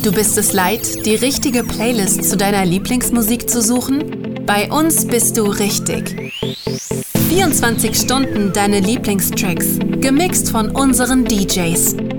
Du bist es leid, die richtige Playlist zu deiner Lieblingsmusik zu suchen? Bei uns bist du richtig. 24 Stunden deine Lieblingstracks, gemixt von unseren DJs.